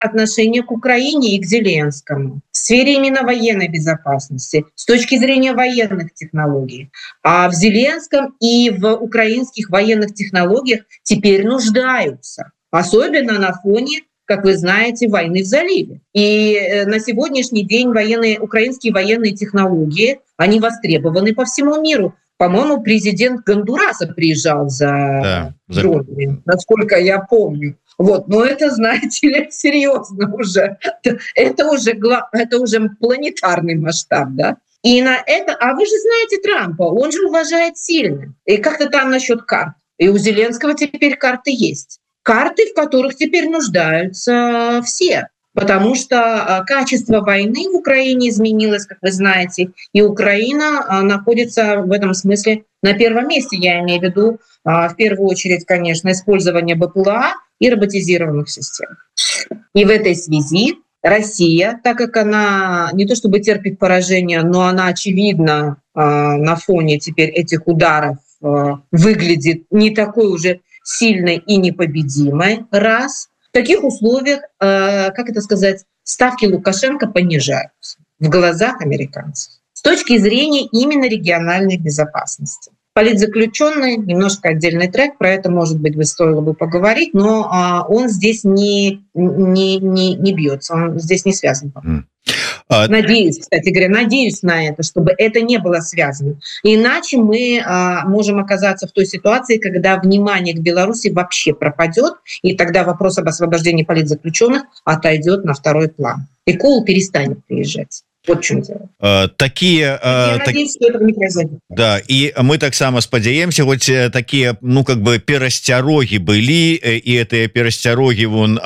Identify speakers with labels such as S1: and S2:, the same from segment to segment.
S1: отношение к Украине и к Зеленскому в сфере именно военной безопасности, с точки зрения военных технологий. А в Зеленском и в украинских военных технологиях теперь нуждаются, особенно на фоне, как вы знаете, войны в заливе. И на сегодняшний день украинские военные технологии, они востребованы по всему миру. По-моему, президент Гондураса приезжал за дронами, насколько я помню. Вот, но это, знаете ли, серьезно уже. Это уже планетарный масштаб, да? И на это, а вы же знаете Трампа, он же уважает сильно. И как-то там насчет карт. И у Зеленского теперь карты есть. Карты, в которых теперь нуждаются все. Потому что качество войны в Украине изменилось, как вы знаете, и Украина находится в этом смысле на первом месте. Я имею в виду, в первую очередь, конечно, использование БПЛА и роботизированных систем. И в этой связи Россия, так как она не то чтобы терпит поражение, но она, очевидно, на фоне теперь этих ударов выглядит не такой уже сильной и непобедимой, раз. В таких условиях, как это сказать, ставки Лукашенко понижаются в глазах американцев с точки зрения именно региональной безопасности. Политзаключенный, немножко отдельный трек, про это, может быть, стоило бы поговорить, но он здесь не бьется, он здесь не связан. Надеюсь, кстати говоря, на это, чтобы это не было связано. Иначе мы можем оказаться в той ситуации, когда внимание к Беларуси вообще пропадет, и тогда вопрос об освобождении политзаключенных отойдет на второй план. И Коул перестанет приезжать. Вот в чем дело.
S2: Надеюсь, что этого не произойдет. Да, и мы таксама спадзяемся, хоть такие, ну, как бы перасцярогі былі, и этыя перасцярогі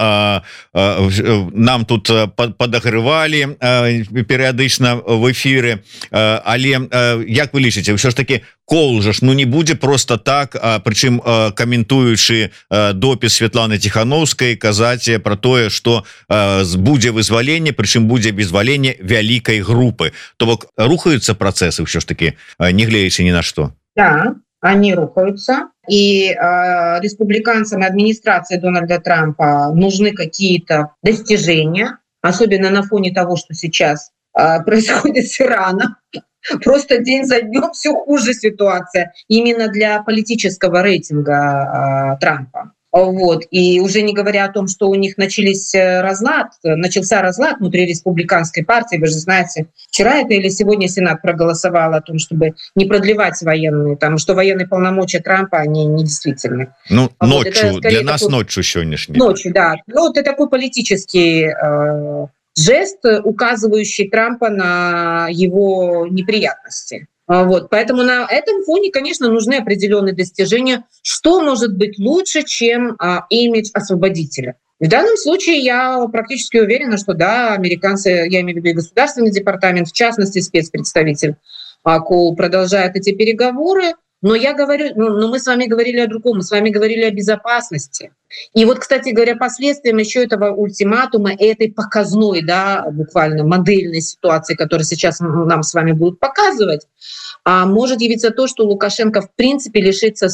S2: нам тут подагрывали перыядычна в эфиры, але як вы лічыце, ўсё ж таки Коул же не будзе просто так, прычым каментуючы допіс Святланы Тихановскай казаць про тое, что будзе вызваленне, прычым будзе вызваленне вялікай групы, то бок рухаются процессы ўсё ж таки, не гледзячы ни на что.
S1: Да, они рухаются, и республиканцам и администрации Дональда Трампа нужны какие-то достижения, особенно на фоне того, что сейчас происходит с Ираном. Просто день за днем все хуже ситуация именно для политического рейтинга Трампа. Вот. И уже не говоря о том, что у них начался разлад внутри республиканской партии. Вы же знаете, вчера это или сегодня Сенат проголосовал о том, чтобы не продлевать военные, что военные полномочия Трампа, они недействительны.
S2: Ну, ночью, вот для нас ночью сегодняшней.
S1: Ночью, да. Ну, это такой политический жест, указывающий Трампа на его неприятности. Вот. Поэтому на этом фоне, конечно, нужны определенные достижения. Что может быть лучше, чем имидж освободителя? В данном случае я практически уверена, что да, американцы, я имею в виду и Государственный департамент, в частности, спецпредставитель Коул продолжает эти переговоры. Но я говорю, мы с вами говорили о другом, мы с вами говорили о безопасности. И вот, кстати говоря, последствием еще этого ультиматума, этой показной, да, буквально модельной ситуации, которую сейчас нам с вами будут показывать, может явиться то, что Лукашенко в принципе лишится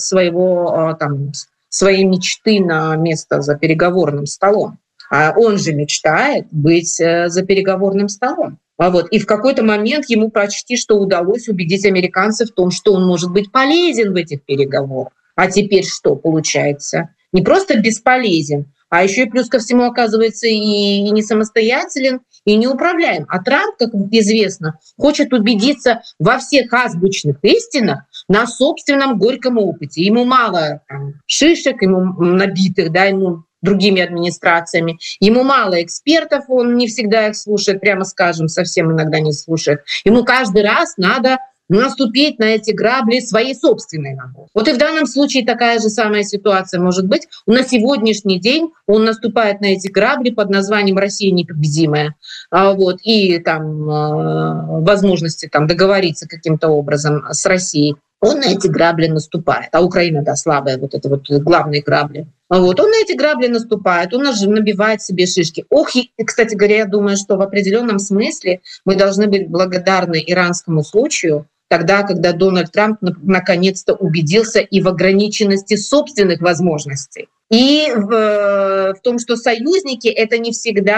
S1: своей мечты на место за переговорным столом. Он же мечтает быть за переговорным столом. И в какой-то момент ему почти что удалось убедить американцев в том, что он может быть полезен в этих переговорах. А теперь что получается? Не просто бесполезен, а еще и плюс ко всему оказывается и не самостоятелен, и неуправляем. А Трамп, как известно, хочет убедиться во всех азбучных истинах на собственном горьком опыте. Ему мало шишек, ему набитых, да, ему другими администрациями. Ему мало экспертов, он не всегда их слушает, прямо скажем, совсем иногда не слушает. Ему каждый раз надо наступить на эти грабли своей собственной ногой. Вот и в данном случае такая же самая ситуация может быть. На сегодняшний день он наступает на эти грабли под названием «Россия непобедимая». И возможности договориться каким-то образом с Россией. Он на эти грабли наступает. А Украина, да, слабая, главные грабли. Он на эти грабли наступает, он набивает себе шишки. И, кстати говоря, я думаю, что в определенном смысле мы должны быть благодарны иранскому случаю, тогда, когда Дональд Трамп наконец-то убедился и в ограниченности собственных возможностей, и в том, что союзники — это не всегда